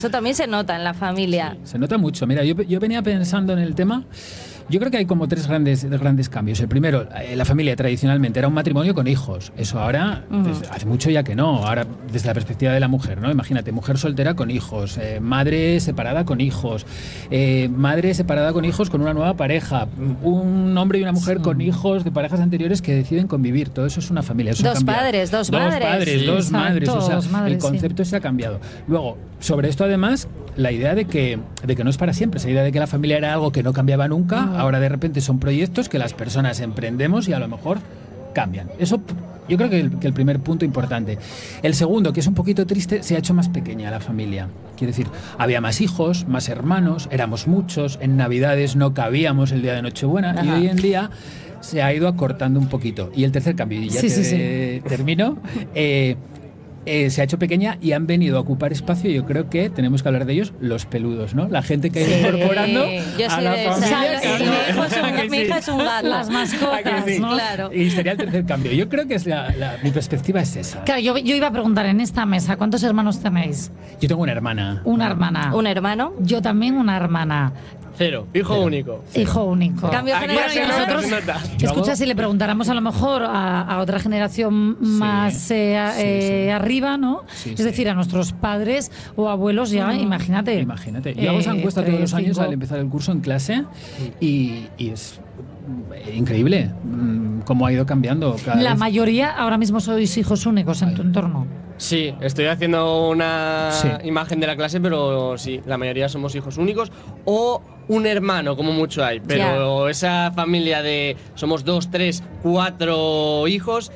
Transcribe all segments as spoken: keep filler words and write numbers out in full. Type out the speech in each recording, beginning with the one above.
Eso también se nota en la familia. Sí, se nota mucho. Mira, yo, yo venía pensando en el tema. Yo creo que hay como tres grandes, grandes cambios. El primero, eh, la familia tradicionalmente era un matrimonio con hijos. Eso ahora, uh-huh. desde, hace mucho ya que no. Ahora, desde la perspectiva de la mujer, ¿no? Imagínate, mujer soltera con hijos, eh, madre separada con hijos, eh, madre separada con hijos con una nueva pareja, un hombre y una mujer sí. con hijos de parejas anteriores que deciden convivir. Todo eso es una familia. Eso dos padres, dos, dos madres. padres, sí, dos exacto, madres. O sea, dos madres, el concepto sí. se ha cambiado. Luego, sobre esto además, la idea de que, de que no es para siempre, esa idea de que la familia era algo que no cambiaba nunca, uh-huh. ahora de repente son proyectos que las personas emprendemos y a lo mejor cambian. Eso yo creo que el, que el primer punto importante. El segundo, que es un poquito triste, se ha hecho más pequeña la familia. Quiere decir, había más hijos, más hermanos, éramos muchos, en Navidades no cabíamos el día de Nochebuena. Ajá. Y hoy en día se ha ido acortando un poquito. Y el tercer cambio, y ya sí, te, sí, sí. termino, eh, Eh, se ha hecho pequeña y han venido a ocupar espacio. Yo creo que tenemos que hablar de ellos, los peludos, ¿no? La gente que ha ido sí. incorporando Yo a la familia. Sí, mi, hijo es un, mi hija es un gato. Las mascotas, sí? ¿no? Claro. Y sería el tercer cambio. Yo creo que es la, la, mi perspectiva es esa. Claro, yo, yo iba a preguntar en esta mesa, ¿cuántos hermanos tenéis? Yo tengo una hermana. Una hermana. ¿Un hermano? Yo también una hermana. Cero. Hijo Cero. único. Cero. Hijo único. Cambio generacional. Bueno, nosotros, escucha, si le preguntáramos a lo mejor a, a otra generación más sí, eh, sí, eh, sí. arriba, ¿no? Sí, es sí. decir, a nuestros padres o abuelos ya, mm. imagínate. Imagínate. Yo hago esa encuesta eh, todos los años al empezar el curso en clase y, y es increíble cómo ha ido cambiando. Cada La vez. mayoría ahora mismo sois hijos únicos en tu entorno. Sí, estoy haciendo una sí. imagen de la clase, pero sí, la mayoría somos hijos únicos o un hermano, como mucho hay. Pero yeah. esa familia de somos dos, tres, cuatro hijos,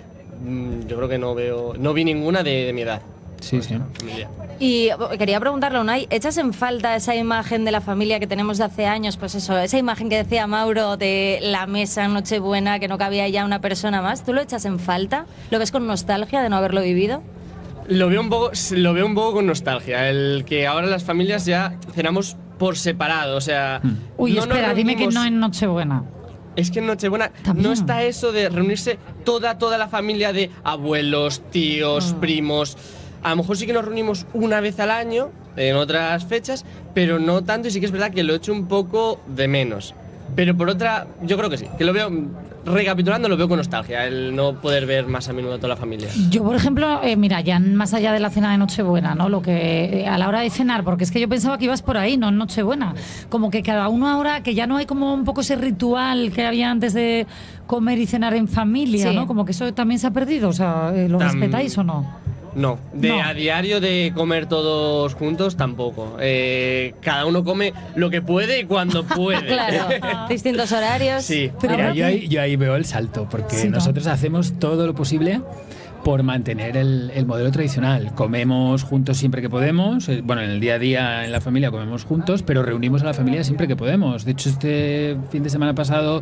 yo creo que no veo, no vi ninguna de, de mi edad. Sí, sí. Familia. Y quería preguntarle, Unai, ¿echas en falta esa imagen de la familia que tenemos de hace años? Pues eso, esa imagen que decía Mauro de la mesa en Nochebuena, que no cabía ya una persona más. ¿Tú lo echas en falta? ¿Lo ves con nostalgia de no haberlo vivido? Lo veo un poco, lo veo un poco con nostalgia, el que ahora las familias ya cenamos por separado, o sea... Uy, no espera, dime que no en Nochebuena. Es que en Nochebuena ¿También? no está eso de reunirse toda, toda la familia de abuelos, tíos, mm. primos... A lo mejor sí que nos reunimos una vez al año, en otras fechas, pero no tanto, y sí que es verdad que lo echo un poco de menos. Pero por otra, yo creo que sí, que lo veo, recapitulando, lo veo con nostalgia, el no poder ver más a menudo a toda la familia. Yo, por ejemplo, eh, mira, ya más allá de la cena de Nochebuena, ¿no? Lo que eh, a la hora de cenar, porque es que yo pensaba que ibas por ahí, no en Nochebuena. Como que cada uno ahora, que ya no hay como un poco ese ritual que había antes de comer y cenar en familia, sí. ¿no? Como que eso también se ha perdido, o sea, ¿lo Tam... respetáis o no? No, de no. a diario de comer todos juntos tampoco. Eh, cada uno come lo que puede y cuando puede. Claro, distintos horarios. Sí. Pero Mira, yo, ahí, yo ahí veo el salto, porque sí, nosotros no. hacemos todo lo posible por mantener el, el modelo tradicional. Comemos juntos siempre que podemos, eh, bueno, en el día a día en la familia comemos juntos, pero reunimos a la familia siempre que podemos. De hecho, este fin de semana pasado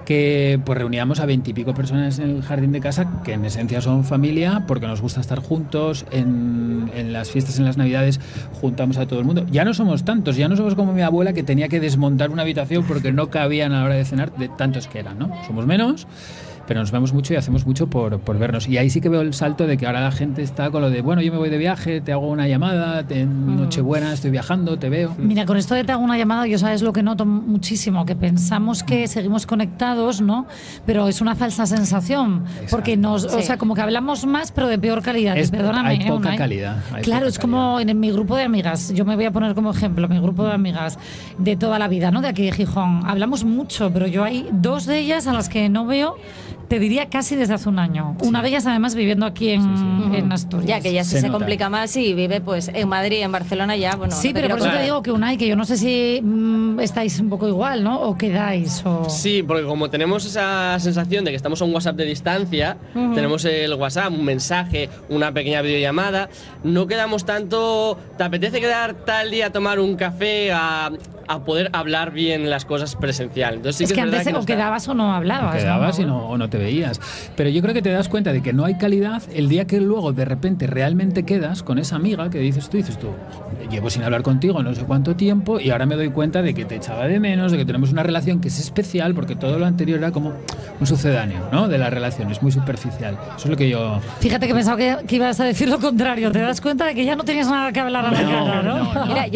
que pues reuníamos a veintipico personas en el jardín de casa, que en esencia son familia, porque nos gusta estar juntos, en, en las fiestas, en las navidades, juntamos a todo el mundo. Ya no somos tantos, ya no somos como mi abuela que tenía que desmontar una habitación porque no cabían a la hora de cenar de tantos que eran, ¿no? Somos menos, pero nos vemos mucho y hacemos mucho por, por vernos. Y ahí sí que veo el salto de que ahora la gente está con lo de, bueno, yo me voy de viaje, te hago una llamada, en Nochebuena estoy viajando, te veo. Mira, con esto de te hago una llamada, yo sabes lo que noto muchísimo, que pensamos que seguimos conectados, ¿no? Pero es una falsa sensación. Exacto. Porque nos, sí. o sea, como que hablamos más, pero de peor calidad. Es, Perdóname. Hay poca ¿eh? calidad. Hay claro, poca es como calidad. en mi grupo de amigas, yo me voy a poner como ejemplo, mi grupo de amigas de toda la vida, ¿no? De aquí de Gijón. Hablamos mucho, pero yo hay dos de ellas a las que no veo, te diría casi desde hace un año. Sí. Una de ellas además viviendo aquí en, sí, sí. en Asturias. Ya que ya se, se complica más y vive pues en Madrid, en Barcelona ya, bueno. Sí, no pero por eso contar. te digo que Unai, que yo no sé si mmm, estáis un poco igual, ¿no? O quedáis o... Sí, porque como tenemos esa sensación de que estamos a un WhatsApp de distancia, uh-huh. tenemos el WhatsApp, un mensaje, una pequeña videollamada, no quedamos tanto... ¿Te apetece quedar tal día a tomar un café, a, a poder hablar bien las cosas presencial? Entonces sí es que que es antes verdad que o quedabas o no hablabas. O quedabas ¿no? y no, o no te te veías. Pero yo creo que te das cuenta de que no hay calidad el día que luego de repente realmente quedas con esa amiga que dices tú, dices tú, llevo sin hablar contigo no sé cuánto tiempo y ahora me doy cuenta de que te echaba de menos, de que tenemos una relación que es especial porque todo lo anterior era como un sucedáneo, ¿no? De la relación, es muy superficial. Eso es lo que yo... Fíjate que pensaba que, que ibas a decir lo contrario, te das cuenta de que ya no tenías nada que hablar a la No, cara, ¿no? no, no. Mira,